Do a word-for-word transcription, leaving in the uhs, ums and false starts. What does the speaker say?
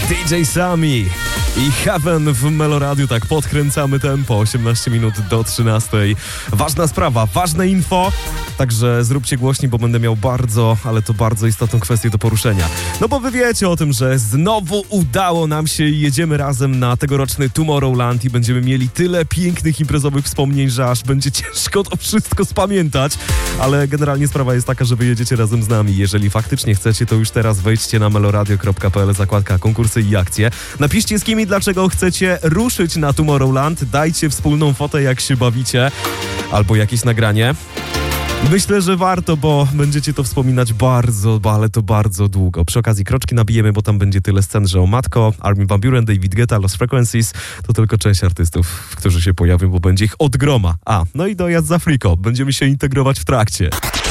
D J Sami i Heaven w Meloradiu. Tak podkręcamy tempo, osiemnaście minut do trzynastej. Ważna sprawa, ważne info, także zróbcie głośniej, bo będę miał bardzo, ale to bardzo istotną kwestię do poruszenia. No bo wy wiecie o tym, że znowu udało nam się i jedziemy razem na tegoroczny Tomorrowland i będziemy mieli tyle pięknych imprezowych wspomnień, że aż będzie ciężko to wszystko spamiętać, ale generalnie sprawa jest taka, że wy jedziecie razem z nami. Jeżeli faktycznie chcecie, to już teraz wejdźcie na meloradio kropka p l, zakładka konkursy i akcje. Napiszcie, z kim i dlaczego chcecie ruszyć na Tomorrowland. Dajcie wspólną fotę, jak się bawicie, albo jakieś nagranie. Myślę, że warto, bo będziecie to wspominać bardzo, ale to bardzo długo. Przy okazji kroczki nabijemy, bo tam będzie tyle scen, że o matko, Armin van Buuren, David Guetta, Lost Frequencies to tylko część artystów, którzy się pojawią, bo będzie ich od groma. A, no i dojazd z Afriko. Będziemy się integrować w trakcie.